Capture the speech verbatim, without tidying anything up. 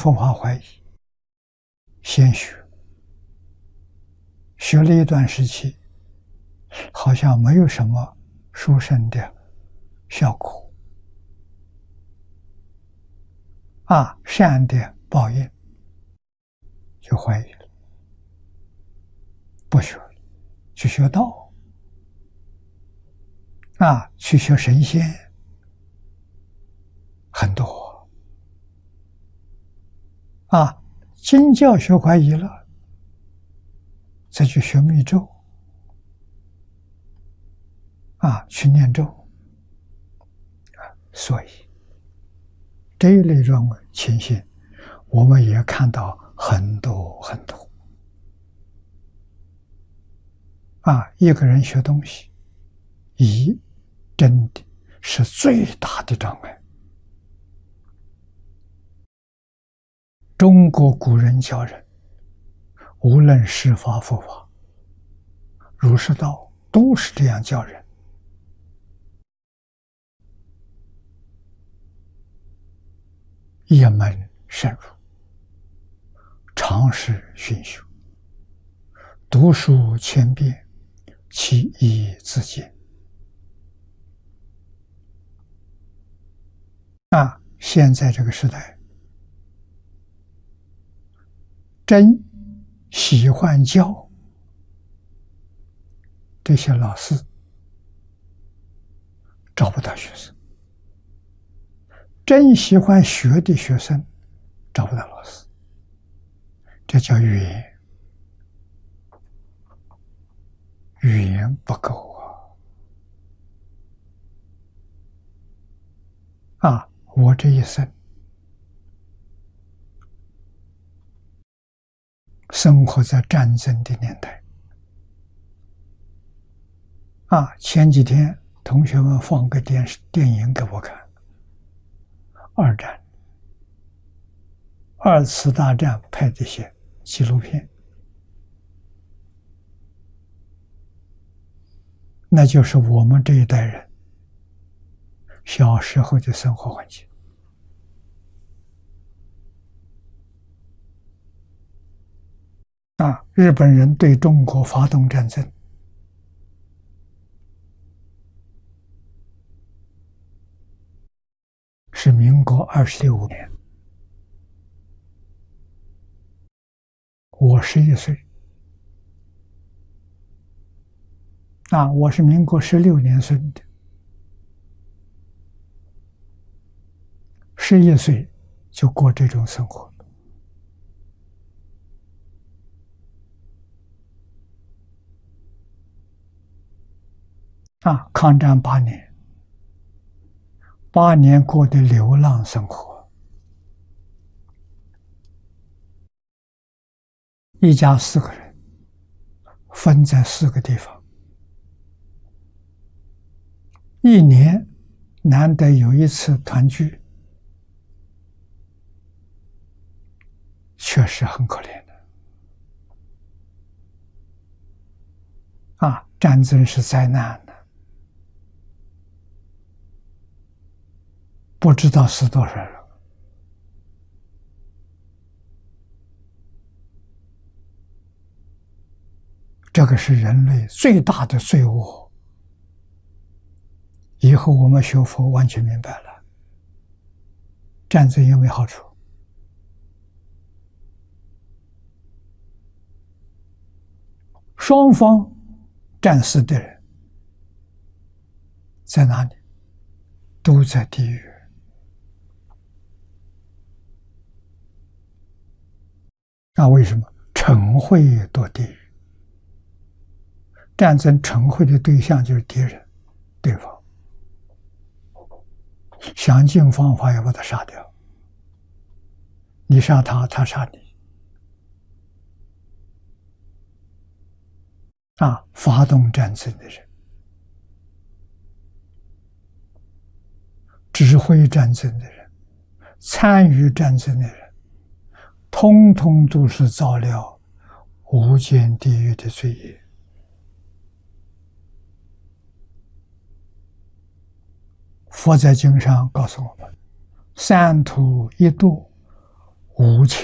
佛法怀疑，先学，学了一段时期，好像没有什么殊胜的效果，啊，善的报应，就怀疑了，不学了，去学道，啊，去学神仙，很多，啊，经教学怀疑了，再去学密咒，啊，去念咒，啊，所以这一类状情形，我们也看到很多很多。啊，一个人学东西，疑真的是最大的障碍。中国古人教人，无论是法佛法、儒释道，都是这样教人。一门深入，常识熏修，读书千遍，其义自见。啊，现在这个时代，真喜欢教这些老师，找不到学生；真喜欢学的学生，找不到老师。这叫缘，缘不够啊！啊，我这一生生活在战争的年代，啊，前几天同学们放个电视电影给我看，二战、二次大战拍这些纪录片，那就是我们这一代人小时候的生活环境。啊，日本人对中国发动战争，是民国二十六年，我十一岁。啊，我是民国十六年生的，十一岁就过这种生活。啊，抗战八年，八年过的流浪生活，一家四个人，分在四个地方，一年难得有一次团聚，确实很可怜的。啊，战争是灾难的，不知道死多少人。这个是人类最大的罪恶。以后我们学佛完全明白了，战争有没有好处？双方战死的人在哪里？都在地狱。那为什么？嗔恚堕地狱。战争嗔恚的对象就是敌人，对方，想尽方法要把他杀掉。你杀他，他杀你。啊，发动战争的人，指挥战争的人，参与战争的人，通通都是造了无间地狱的罪业。佛在经上告诉我们：三途一度， 无情